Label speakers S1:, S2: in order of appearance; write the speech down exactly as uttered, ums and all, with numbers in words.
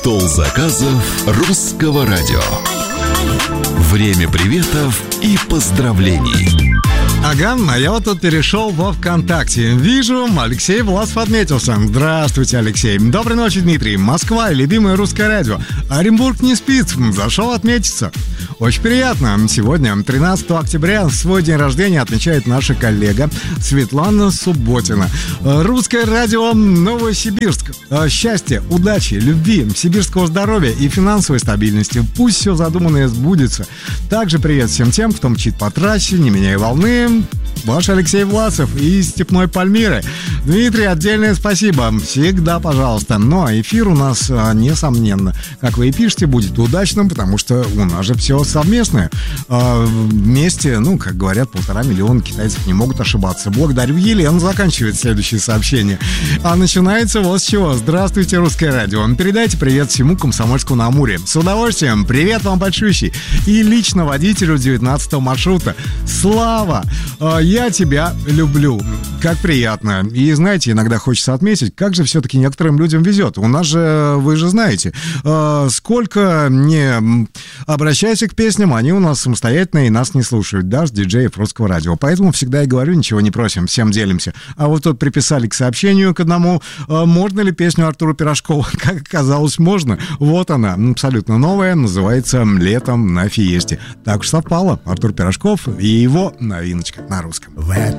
S1: Стол заказов Русского радио. Время приветов и поздравлений.
S2: Ага, а я вот тут перешел во ВКонтакте. Вижу, Алексей Власов отметился. Здравствуйте, Алексей. Доброй ночи, Дмитрий. Москва, любимое русское радио. Оренбург не спит. Зашел отметиться. Очень приятно. Сегодня, тринадцатого октября, свой день рождения отмечает наша коллега Светлана Субботина. Русское радио Новосибирск. Счастья, удачи, любви, сибирского здоровья и финансовой стабильности. Пусть все задуманное сбудется. Также привет всем тем, кто мчит по трассе, не меняя волны. Ваш Алексей Власов из Степной Пальмиры. Дмитрий, отдельное спасибо. Всегда пожалуйста. Ну, а эфир у нас, несомненно, как вы и пишете, будет удачным, потому что у нас же все совместное. Вместе, ну, как говорят, полтора миллиона китайцев не могут ошибаться. Благодарю, Елена. Заканчивает следующее сообщение. А начинается вот с чего. Здравствуйте, Русское радио. Передайте привет всему Комсомольску-на-Амуре. С удовольствием. Привет вам большущий. И лично водителю девятнадцатого маршрута. Слава! Я тебя люблю. Как приятно. И знаете, иногда хочется отметить, как же все-таки некоторым людям везет. У нас же, вы же знаете, сколько не обращайся к песням, они у нас самостоятельные и нас не слушают, даже диджеев Русского радио. Поэтому всегда и говорю, ничего не просим, всем делимся. А вот тут приписали к сообщению к одному, можно ли песню Артура Пирожкова? Как оказалось, можно. Вот она, абсолютно новая, называется «Летом на фиесте». Так уж совпало. Артур Пирожков и его новиночка на русском.
S3: В это